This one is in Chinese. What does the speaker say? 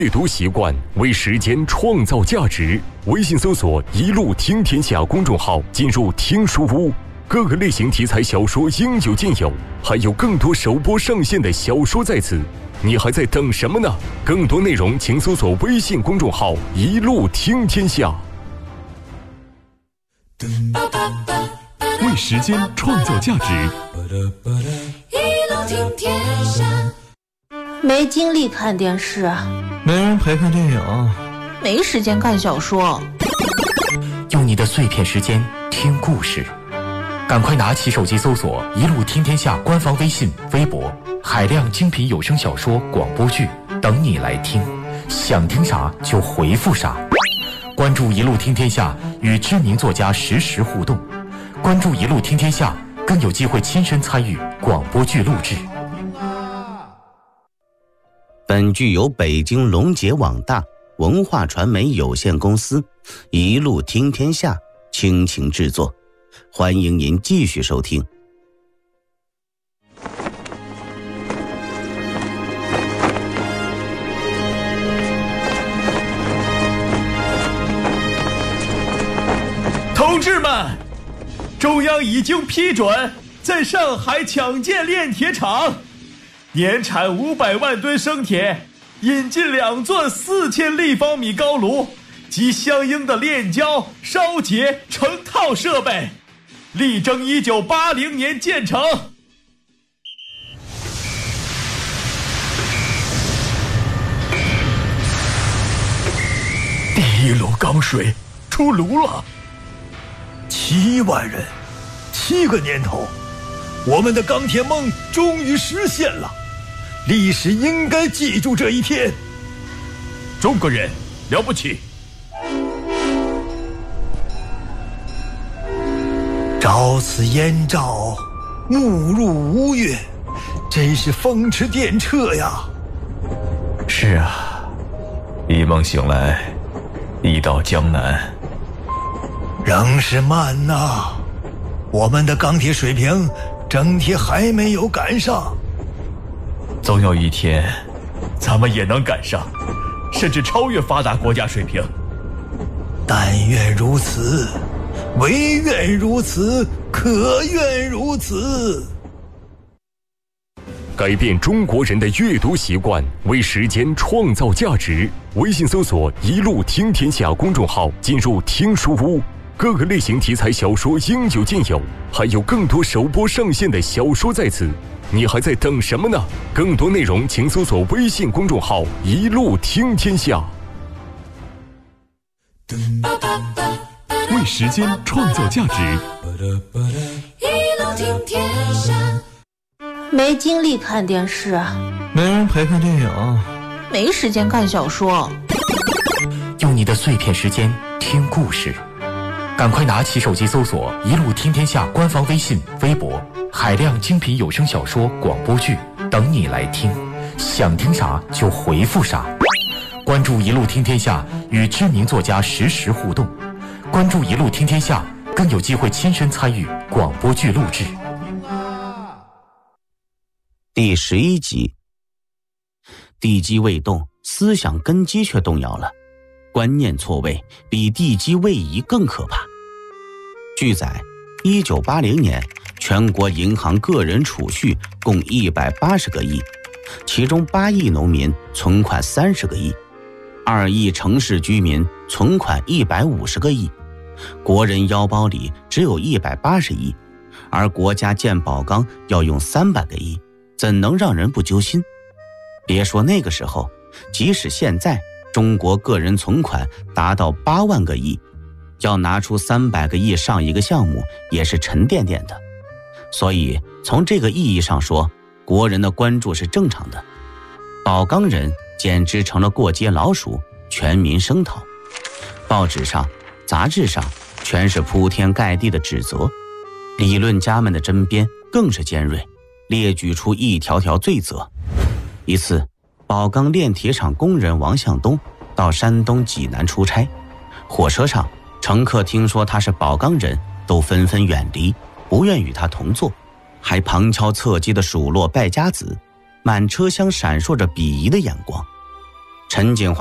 阅读习惯为时间创造价值。微信搜索“一路听天下”公众号，进入听书屋，各个类型题材小说应有尽有，还有更多首播上线的小说在此。你还在等什么呢？更多内容请搜索微信公众号“一路听天下”。为时间创造价值。 一路听天下。 没精力看电视， 没人陪看电影， 没时间看小说， 用你的碎片时间听故事。赶快拿起手机搜索“一路听天下”官方微信、微博，海量精品有声小说、广播剧等你来听，想听啥就回复啥。关注“一路听天下”，与知名作家实时互动。关注“一路听天下”，更有机会亲身参与广播剧录制。 本剧由北京龙杰网大文化传媒有限公司一路听天下倾情制作，欢迎您继续收听。 同志们，中央已经批准在上海抢建炼铁厂，年产500万吨生铁，引进2座4000立方米高炉及相应的炼焦、烧结、成套设备，力争1980年建成。第1炉钢水出炉了，7万人，7个年头，我们的钢铁梦终于实现了。历史应该记住这一天。中国人了不起。朝辞燕赵，暮入吴越，真是风驰电掣呀。是啊，一梦醒来，已到江南。仍是慢呐，我们的钢铁水平整体还没有赶上。总有一天，咱们也能赶上，甚至超越发达国家水平。但愿如此，唯愿如此，可愿如此。 改变中国人的阅读习惯，为时间创造价值。微信搜索“一路听天下”公众号，进入听书屋，各个类型题材小说应有尽有，还有更多首播上线的小说在此。你还在等什么呢？更多内容请搜索微信公众号“一路听天下”。为时间创造价值。 一路听天下。 没精力看电视， 没人陪看电影， 没时间看小说， 用你的碎片时间听故事。赶快拿起手机搜索“一路听天下”官方微信、微博，海量精品有声小说、广播剧等你来听，想听啥就回复啥。关注“一路听天下”，与知名作家实时互动。关注“一路听天下”，更有机会亲身参与广播剧录制。 第11集，地基未动，思想根基却动摇了，观念错位比地基位移更可怕。据载，1980年全国银行个人储蓄共180个亿，其中8亿农民存款30个亿，2亿城市居民存款150个亿，国人腰包里只有180亿，而国家建宝钢要用300个亿，怎能让人不揪心？别说那个时候，即使现在中国个人存款达到8万个亿，要拿出300个亿上一个项目也是沉甸甸的。所以从这个意义上说，国人的关注是正常的。宝钢人简直成了过街老鼠，全民声讨。报纸上、杂志上全是铺天盖地的指责，理论家们的针砭更是尖锐，列举出一条条罪责。一次，宝钢炼铁厂工人王向东到山东济南出差，火车上乘客听说他是宝钢人，都纷纷远离，不愿与他同坐，还旁敲侧击地数落败家子，满车厢闪烁着鄙夷的眼光。 陈景华